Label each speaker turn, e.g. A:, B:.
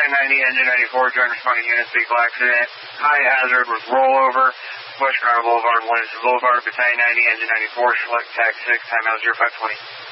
A: Battalion 90, Engine 94, join responding units, vehicle accident, high hazard with rollover, West Granada Boulevard, Williamson Boulevard, Battalion 90, Engine 94, select tag 6, timeout 0520.